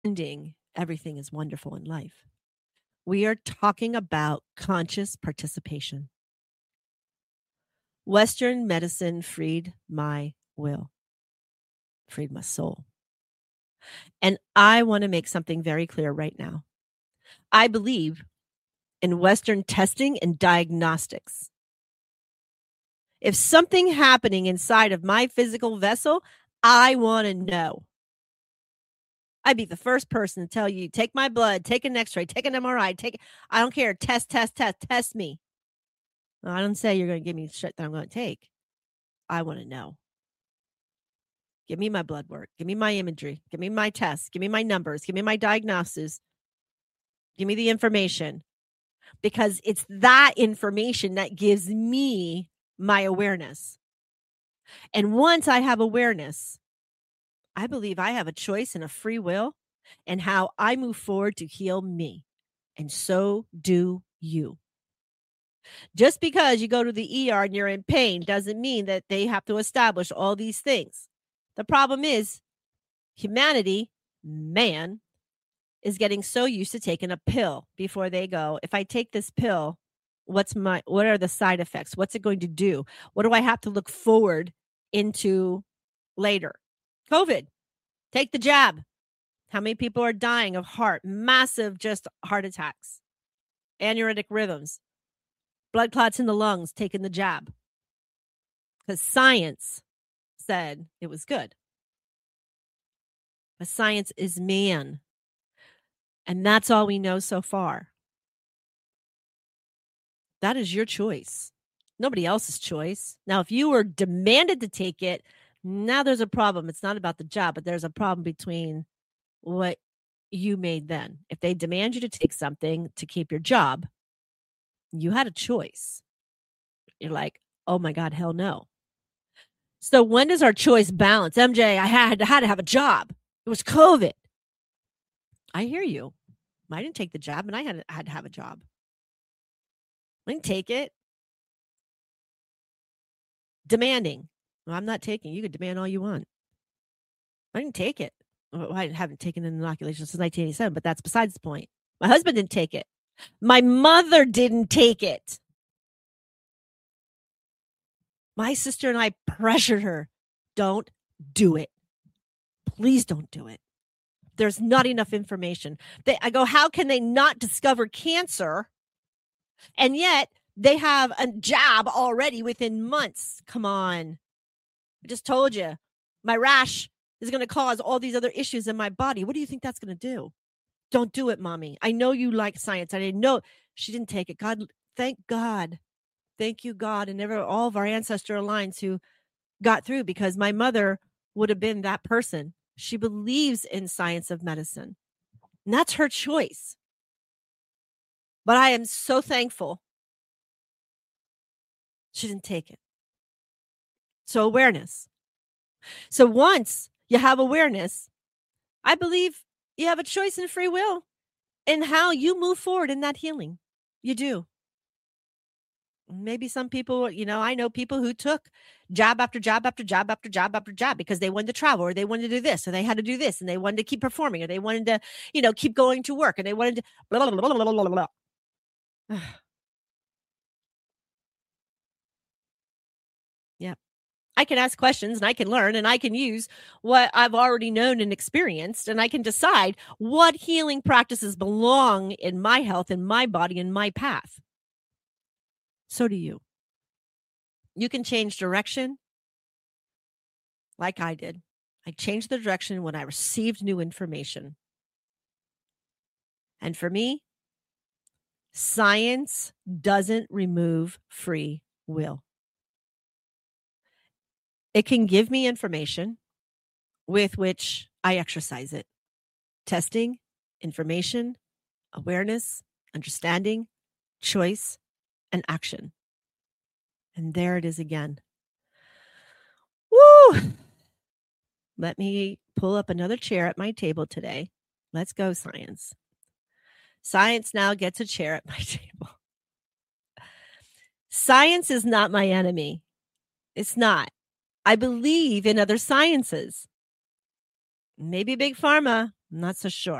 Ending, everything is wonderful in life. We are talking about conscious participation. Western medicine freed my will, freed my soul. And I want to make something very clear right now. I believe in Western testing and diagnostics. If something happening inside of my physical vessel, I want to know. I'd be the first person to tell you, take my blood, take an x-ray, take an MRI, I don't care, test me. I don't say you're going to give me shit that I'm going to take. I want to know. Give me my blood work. Give me my imagery. Give me my tests. Give me my numbers. Give me my diagnosis. Give me the information. Because it's that information that gives me my awareness. And once I have awareness, I believe I have a choice and a free will in how I move forward to heal me. And so do you. Just because you go to the ER and you're in pain doesn't mean that they have to establish all these things. The problem is humanity, man, is getting so used to taking a pill before they go, if I take this pill, what are the side effects? What's it going to do? What do I have to look forward into later? COVID, take the jab. How many people are dying of massive just heart attacks, aneurysmic rhythms, blood clots in the lungs, taking the jab? Because science said it was good. But science is man. And that's all we know so far. That is your choice. Nobody else's choice. Now, if you were demanded to take it, now there's a problem. It's not about the job, but there's a problem between what you made then. If they demand you to take something to keep your job, you had a choice. You're like, oh my God, hell no. So when does our choice balance? MJ, I had to have a job. It was COVID. I hear you. I didn't take the job, and I had to have a job. I didn't take it. Demanding. Well, I'm not taking it. You can demand all you want. I didn't take it. Well, I haven't taken an inoculation since 1987, but that's besides the point. My husband didn't take it. My mother didn't take it. My sister and I pressured her. Don't do it. Please don't do it. There's not enough information. I go, how can they not discover cancer? And yet they have a jab already within months. Come on. I just told you, my rash is going to cause all these other issues in my body. What do you think that's going to do? Don't do it, mommy. I know you like science. I know she didn't take it. God, thank God. Thank you, God, and all of our ancestral lines who got through, because my mother would have been that person. She believes in science of medicine, and that's her choice. But I am so thankful she didn't take it. So awareness. So once you have awareness, I believe you have a choice and free will in how you move forward in that healing. You do. Maybe some people, I know people who took job after job after job after job after job because they wanted to travel, or they wanted to do this, or they had to do this, and they wanted to keep performing, or they wanted to, keep going to work, and they wanted to blah, blah, blah, blah, blah, blah, blah. Yeah. I can ask questions, and I can learn, and I can use what I've already known and experienced, and I can decide what healing practices belong in my health, in my body, in my path. So do you. You can change direction like I did. I changed the direction when I received new information. And for me, science doesn't remove free will. It can give me information with which I exercise it. Testing, information, awareness, understanding, choice, and action. And there it is again. Woo! Let me pull up another chair at my table today. Let's go, science. Science now gets a chair at my table. Science is not my enemy. It's not. I believe in other sciences. Maybe big pharma, I'm not so sure.